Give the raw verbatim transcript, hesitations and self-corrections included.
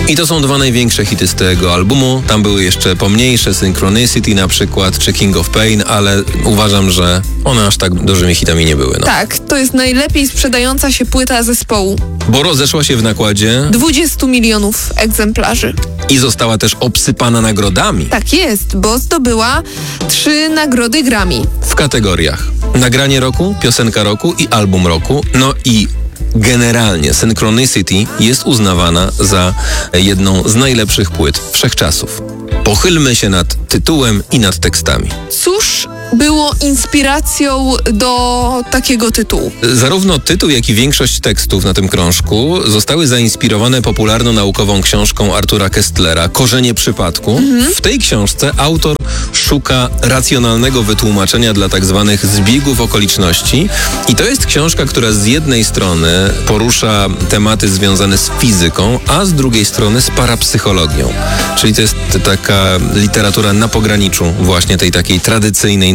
I to są dwa największe hity z tego albumu. Tam były jeszcze pomniejsze, Synchronicity na przykład, czy King of Pain, ale uważam, że one aż tak dużymi hitami nie były. No. Tak, to jest najlepiej sprzedająca się płyta zespołu. Bo rozeszła się w nakładzie dwudziestu milionów egzemplarzy. i została też obsypana nagrodami. Tak jest, bo zdobyła trzy nagrody Grammy. W kategoriach nagranie roku, piosenka roku i album roku. No i generalnie Synchronicity jest uznawana za jedną z najlepszych płyt wszechczasów. Pochylmy się nad tytułem i nad tekstami. Cóż było inspiracją do takiego tytułu? Zarówno tytuł, jak i większość tekstów na tym krążku zostały zainspirowane popularno-naukową książką Artura Kesslera Korzenie przypadku. Mhm. W tej książce autor szuka racjonalnego wytłumaczenia dla tak zwanych zbiegów okoliczności. I to jest książka, która z jednej strony porusza tematy związane z fizyką, a z drugiej strony z parapsychologią. Czyli to jest taka literatura na pograniczu właśnie tej takiej tradycyjnej